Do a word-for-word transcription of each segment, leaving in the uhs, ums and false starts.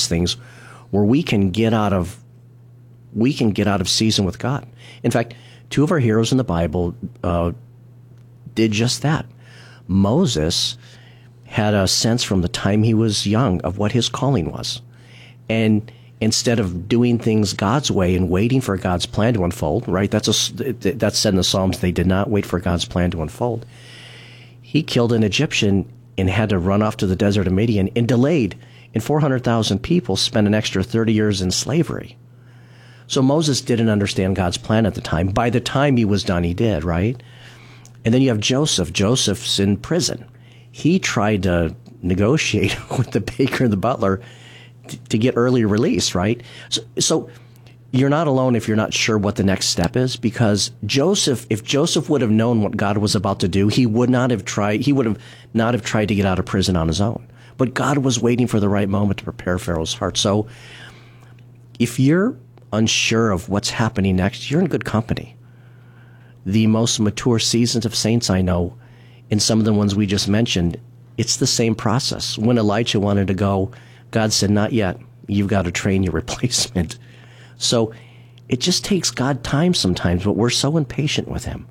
experience things where we can get out of we can get out of season with God. In fact, two of our heroes in the Bible uh, did just that. Moses had a sense from the time he was young of what his calling was. And instead of doing things God's way and waiting for God's plan to unfold, right? That's a, that's said in the Psalms, they did not wait for God's plan to unfold. He killed an Egyptian and had to run off to the desert of Midian and delayed. And four hundred thousand people spent an extra thirty years in slavery. So Moses didn't understand God's plan at the time. By the time he was done, he did, right? And then you have Joseph. Joseph's in prison. He tried to negotiate with the baker and the butler t- to get early release, right? So, so you're not alone if you're not sure what the next step is, because Joseph, if Joseph would have known what God was about to do, he would not have tried, he would have not have tried to get out of prison on his own. But God was waiting for the right moment to prepare Pharaoh's heart. So if you're unsure of what's happening next, you're in good company. The most mature seasons of saints I know, and some of the ones we just mentioned, it's the same process. When Elijah wanted to go, God said, not yet. You've got to train your replacement. So it just takes God time sometimes, but we're so impatient with him.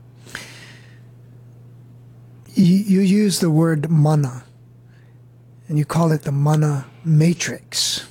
You, you use the word manna, and you call it the manna matrix.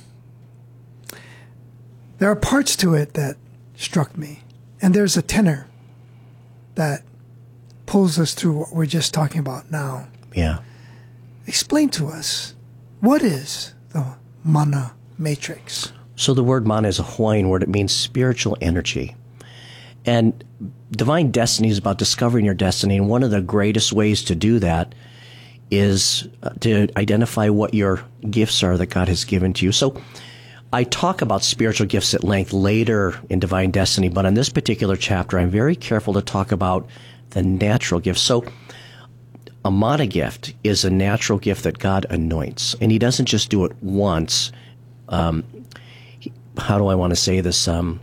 There are parts to it that struck me, and there's a tenor that pulls us through what we're just talking about now. Yeah. Explain to us, what is the manna matrix? So the word manna is a Hawaiian word. It means spiritual energy. And divine destiny is about discovering your destiny. And one of the greatest ways to do that is to identify what your gifts are that God has given to you. So I talk about spiritual gifts at length later in Divine Destiny, but in this particular chapter, I'm very careful to talk about the natural gifts. So a manna gift is a natural gift that God anoints, and he doesn't just do it once. Um, how do I want to say this? Um,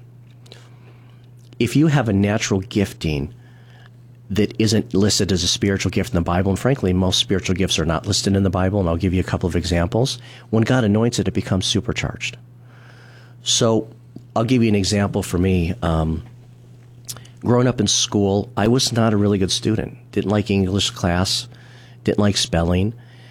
if you have a natural gifting that isn't listed as a spiritual gift in the Bible, and frankly, most spiritual gifts are not listed in the Bible, and I'll give you a couple of examples. When God anoints it, it becomes supercharged. So I'll give you an example for me. Um, growing up in school, I was not a really good student. Didn't like English class, didn't like spelling.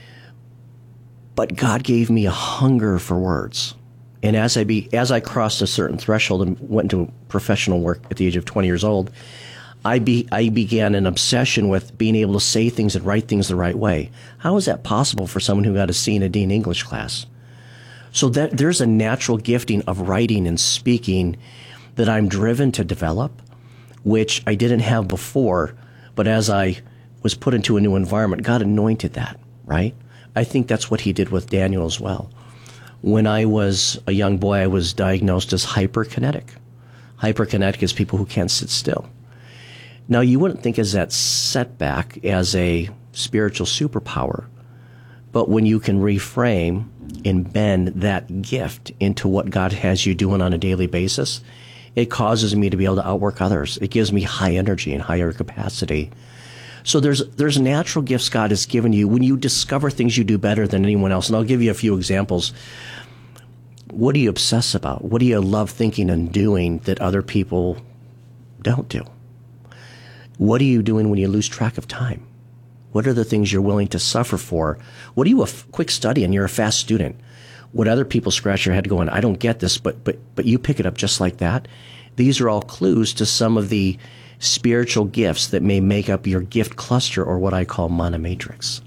But God gave me a hunger for words. And as I be as I crossed a certain threshold and went into professional work at the age of twenty years old, I be I began an obsession with being able to say things and write things the right way. How is that possible for someone who got a C in a D in English class? So that there's a natural gifting of writing and speaking that I'm driven to develop, which I didn't have before, but as I was put into a new environment, God anointed that, right? I think that's what he did with Daniel as well. When I was a young boy, I was diagnosed as hyperkinetic. Hyperkinetic is people who can't sit still. Now, you wouldn't think as that setback as a spiritual superpower, but when you can reframe and bend that gift into what God has you doing on a daily basis, it causes me to be able to outwork others. It gives me high energy and higher capacity. So there's there's natural gifts God has given you when you discover things you do better than anyone else. And I'll give you a few examples. What do you obsess about? What do you love thinking and doing that other people don't do? What are you doing when you lose track of time? What are the things you're willing to suffer for? What are you a f- quick study and you're a fast student? What other people scratch your head going, I don't get this, but but but you pick it up just like that. These are all clues to some of the spiritual gifts that may make up your gift cluster, or what I call manna matrix.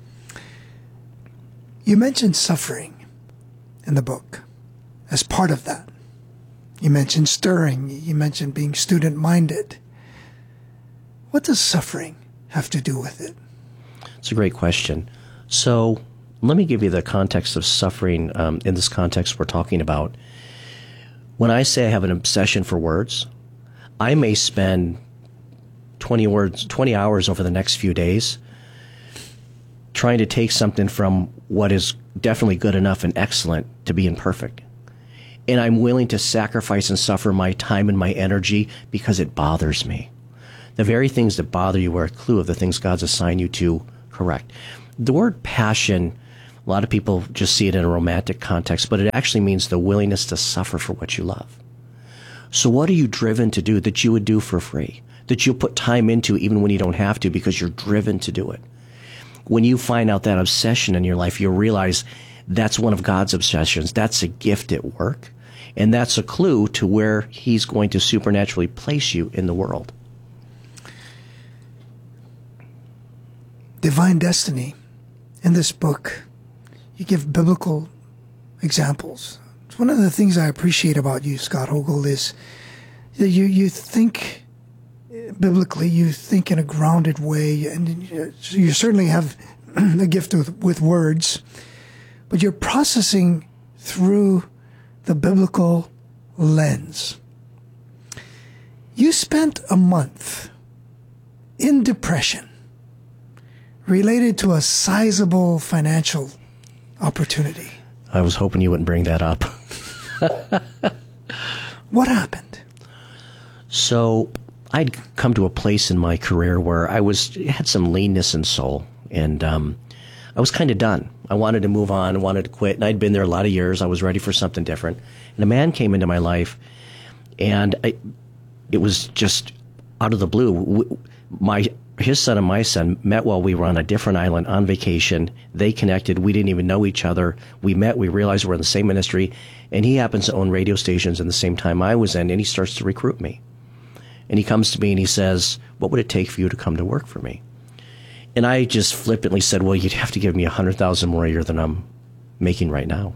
You mentioned suffering in the book as part of that. You mentioned stirring. You mentioned being student-minded. What does suffering have to do with it? It's a great question. So let me give you the context of suffering um, in this context we're talking about. When I say I have an obsession for words, I may spend twenty words, twenty hours over the next few days trying to take something from what is definitely good enough and excellent to being perfect. And I'm willing to sacrifice and suffer my time and my energy because it bothers me. The very things that bother you are a clue of the things God's assigned you to correct. The word passion, A lot of people just see it in a romantic context, but it actually means the willingness to suffer for what you love. So what are you driven to do that you would do for free, that you'll put time into even when you don't have to because you're driven to do it? When you find out that obsession in your life, you'll realize that's one of God's obsessions. That's a gift at work. And that's a clue to where he's going to supernaturally place you in the world. Divine destiny. In this book, you give biblical examples. It's one of the things I appreciate about you, Scott Hogel, is that you, you think biblically, you think in a grounded way, and you certainly have a gift with, with words, but you're processing through the biblical lens. You spent a month in depression related to a sizable financial opportunity. I was hoping you wouldn't bring that up. What happened? So I'd come to a place in my career where I was had some leanness in soul, and um, I was kind of done. I wanted to move on, I wanted to quit, and I'd been there a lot of years. I was ready for something different. And a man came into my life, and I, it was just out of the blue. My his son and my son met while we were on a different island on vacation. They connected. We didn't even know each other. We met. We realized we're in the same ministry, and he happens to own radio stations in the same time I was in, and he starts to recruit me. And he comes to me and he says, "What would it take for you to come to work for me?" And I just flippantly said, "Well, you'd have to give me a hundred thousand more a year than I'm making right now."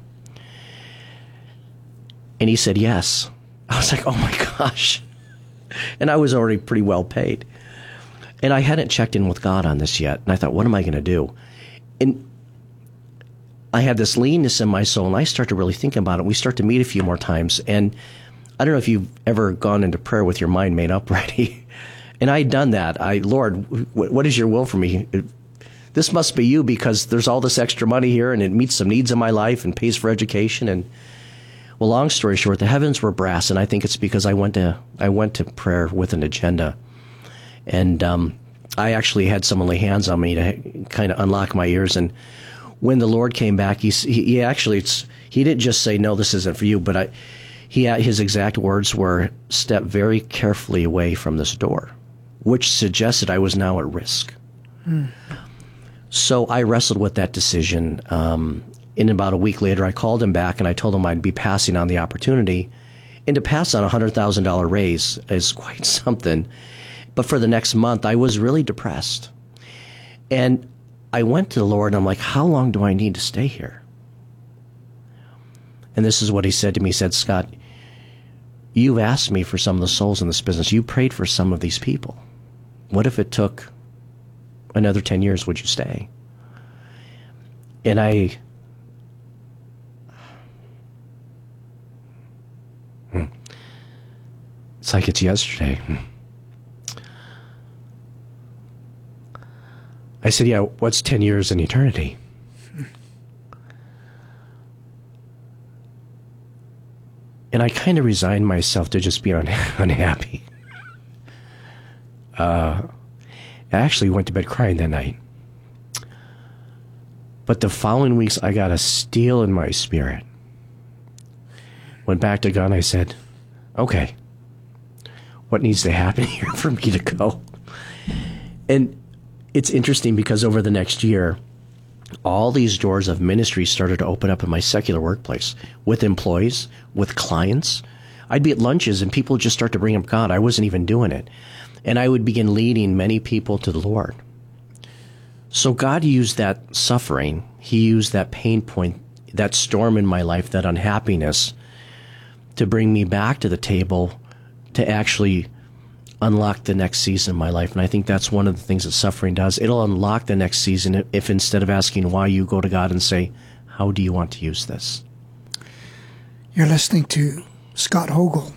And he said, "Yes." I was like, "Oh my gosh." And I was already pretty well paid. And I hadn't checked in with God on this yet. And I thought, what am I going to do? And I had this leanness in my soul, and I start to really think about it. We start to meet a few more times. And I don't know if you've ever gone into prayer with your mind made up already. And I had done that. I, Lord, what is your will for me? This must be you, because there's all this extra money here, and it meets some needs in my life and pays for education. And well, long story short, the heavens were brass, and I think it's because I went to I went to prayer with an agenda. And um, I actually had someone lay hands on me to kind of unlock my ears. And when the Lord came back, he, he actually, it's, he didn't just say, "No, this isn't for you." But I, he his exact words were, "Step very carefully away from this door," which suggested I was now at risk. Hmm. So I wrestled with that decision. Um, and about a week later, I called him back, and I told him I'd be passing on the opportunity. And to pass on a one hundred thousand dollars raise is quite something. But for the next month, I was really depressed. And I went to the Lord, and I'm like, how long do I need to stay here? And this is what he said to me. He said, "Scott, you've asked me for some of the souls in this business. You prayed for some of these people. What if it took another ten years? Would you stay?" And I... It's like it's yesterday. I said, "Yeah, what's ten years in eternity?" And I kind of resigned myself to just be un- unhappy. Uh, I actually went to bed crying that night. But the following weeks, I got a steel in my spirit. Went back to God, and I said, "Okay, what needs to happen here for me to go?" And it's interesting because over the next year, all these doors of ministry started to open up in my secular workplace with employees, with clients. I'd be at lunches and people would just start to bring up God. I wasn't even doing it. And I would begin leading many people to the Lord. So God used that suffering. He used that pain point, that storm in my life, that unhappiness, to bring me back to the table to actually unlock the next season of my life. And I think that's one of the things that suffering does. It'll unlock the next season if instead of asking why, you go to God and say, how do you want to use this? You're listening to Scott Hogel.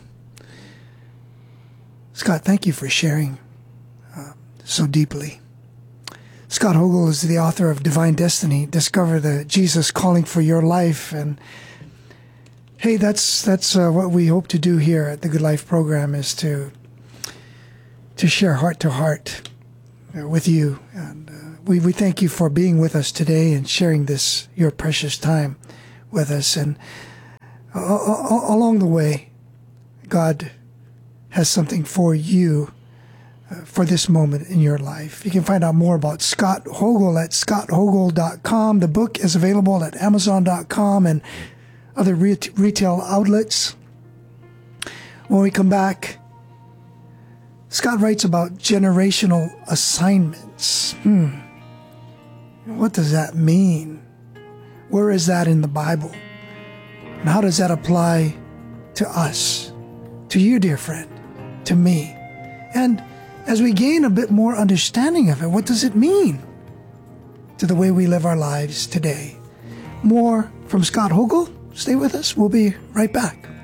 Scott, thank you for sharing uh, so deeply. Scott Hogel is the author of Divine Destiny, Discover the Jesus Calling for Your Life. And hey, that's that's uh, what we hope to do here at the Good Life program, is to to share heart to heart uh, with you. And uh, we, we thank you for being with us today and sharing this, your precious time with us. And uh, along the way, God has something for you uh, for this moment in your life. You can find out more about Scott Hogel at scott hogel dot com. The book is available at amazon dot com and other re- retail outlets. When we come back, Scott writes about generational assignments. Hmm. What does that mean? Where is that in the Bible? And how does that apply to us, to you, dear friend, to me? And as we gain a bit more understanding of it, what does it mean to the way we live our lives today? More from Scott Hogel. Stay with us. We'll be right back.